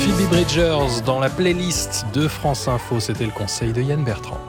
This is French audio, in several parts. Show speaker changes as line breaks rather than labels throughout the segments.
Phoebe Bridgers dans la playlist de France Info. C'était le conseil de Yann Bertrand.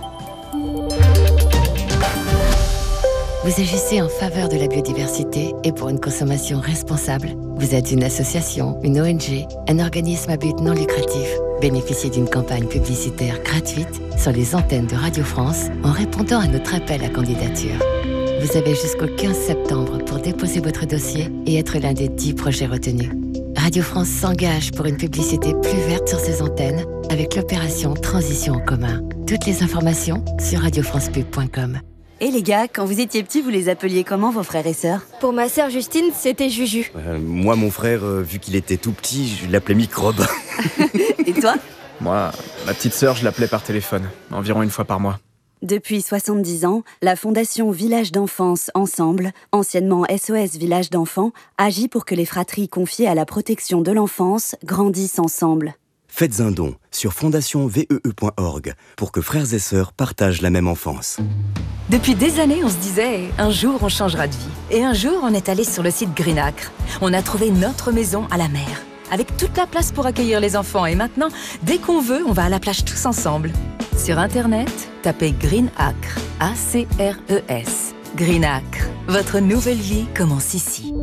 Vous agissez en faveur de la biodiversité et pour une consommation responsable. Vous êtes une association, une ONG, un organisme à but non lucratif. Bénéficiez d'une campagne publicitaire gratuite sur les antennes de Radio France en répondant à notre appel à candidature. Vous avez jusqu'au 15 septembre pour déposer votre dossier et être l'un des 10 projets retenus. Radio France s'engage pour une publicité plus verte sur ses antennes avec l'opération Transition en commun. Toutes les informations sur radiofrancepub.com.
Et les gars, quand vous étiez petits, vous les appeliez comment vos frères et sœurs ?
Pour ma sœur Justine, c'était Juju.
Moi, mon frère, vu qu'il était tout petit, je l'appelais Microbe.
Et toi ?
Moi, ma petite sœur, je l'appelais par téléphone, environ une fois par mois.
Depuis 70 ans, la Fondation Village d'Enfance Ensemble, anciennement SOS Village d'Enfants, agit pour que les fratries confiées à la protection de l'enfance grandissent ensemble.
Faites un don sur fondationvee.org pour que frères et sœurs partagent la même enfance.
Depuis des années, on se disait « un jour, on changera de vie ». Et un jour, on est allé sur le site Greenacre. On a trouvé notre maison à la mer, avec toute la place pour accueillir les enfants. Et maintenant, dès qu'on veut, on va à la plage tous ensemble. Sur Internet, tapez Greenacre, A-C-R-E-S. Greenacre, votre nouvelle vie commence ici.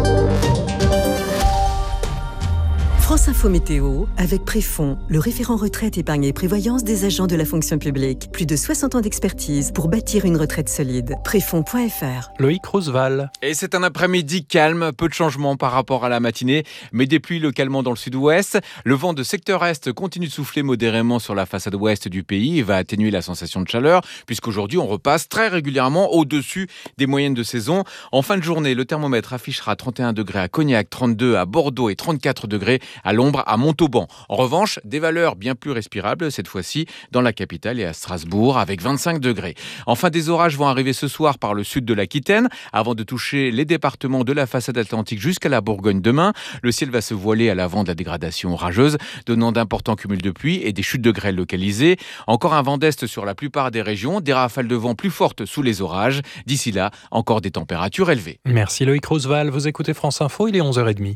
France Info Météo, avec Préfond, le référent retraite, épargne et prévoyance des agents de la fonction publique. Plus de 60 ans d'expertise pour bâtir une retraite solide. Préfond.fr.
Loïc Roosevelt.
Et c'est un après-midi calme, peu de changements par rapport à la matinée, mais des pluies localement dans le sud-ouest. Le vent de secteur est continue de souffler modérément sur la façade ouest du pays et va atténuer la sensation de chaleur, puisqu'aujourd'hui on repasse très régulièrement au-dessus des moyennes de saison. En fin de journée, le thermomètre affichera 31 degrés à Cognac, 32 à Bordeaux et 34 degrés à l'ombre à Montauban. En revanche, des valeurs bien plus respirables, cette fois-ci dans la capitale et à Strasbourg, avec 25 degrés. Enfin, des orages vont arriver ce soir par le sud de l'Aquitaine, avant de toucher les départements de la façade atlantique jusqu'à la Bourgogne demain. Le ciel va se voiler à l'avant de la dégradation orageuse, donnant d'importants cumuls de pluie et des chutes de grêle localisées. Encore un vent d'est sur la plupart des régions, des rafales de vent plus fortes sous les orages. D'ici là, encore des températures élevées.
Merci Loïc Roosevelt. Vous écoutez France Info, il est 11h30.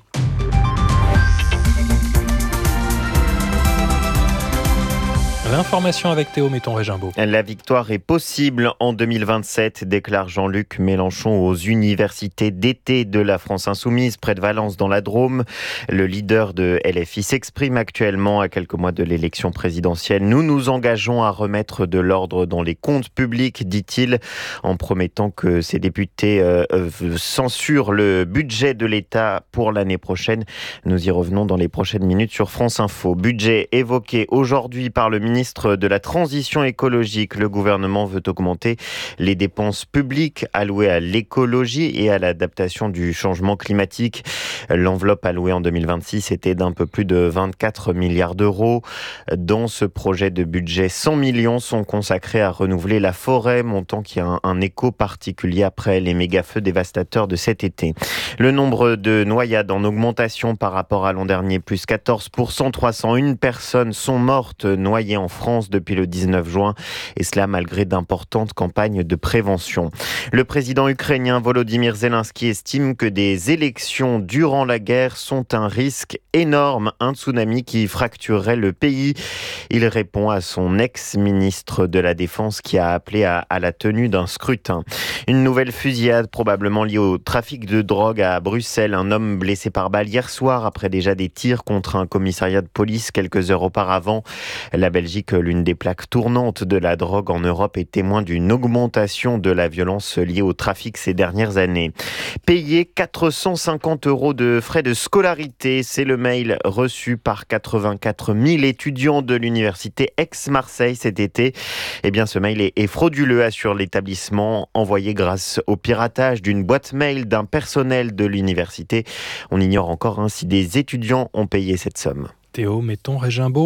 L'information avec Théo Metton-Régimbaud.
La victoire est possible en 2027, déclare Jean-Luc Mélenchon aux universités d'été de la France Insoumise, près de Valence dans la Drôme. Le leader de LFI s'exprime actuellement à quelques mois de l'élection présidentielle. Nous nous engageons à remettre de l'ordre dans les comptes publics, dit-il, en promettant que ses députés censurent le budget de l'État pour l'année prochaine. Nous y revenons dans les prochaines minutes sur France Info. Budget évoqué aujourd'hui par le ministre de la Transition écologique. Le gouvernement veut augmenter les dépenses publiques allouées à l'écologie et à l'adaptation du changement climatique. L'enveloppe allouée en 2026 était d'un peu plus de 24 milliards d'euros. Dans ce projet de budget, 100 millions sont consacrés à renouveler la forêt, montant qui a un écho particulier après les méga-feux dévastateurs de cet été. Le nombre de noyades en augmentation par rapport à l'an dernier, plus 14%, 301 personnes sont mortes noyées en France depuis le 19 juin, et cela malgré d'importantes campagnes de prévention. Le président ukrainien Volodymyr Zelensky estime que des élections durant la guerre sont un risque énorme, un tsunami qui fracturerait le pays. Il répond à son ex-ministre de la Défense qui a appelé à la tenue d'un scrutin. Une nouvelle fusillade probablement liée au trafic de drogue à Bruxelles. Un homme blessé par balle hier soir après déjà des tirs contre un commissariat de police quelques heures auparavant. La Belgique, l'une des plaques tournantes de la drogue en Europe, est témoin d'une augmentation de la violence liée au trafic ces dernières années. Payer 450 € de frais de scolarité, c'est le mail reçu par 84 000 étudiants de l'université Aix-Marseille cet été. Eh bien, ce mail est frauduleux, assure l'établissement, envoyé grâce au piratage d'une boîte mail d'un personnel de l'université. On ignore encore si des étudiants ont payé cette somme.
Théo Metton-Régimbaud.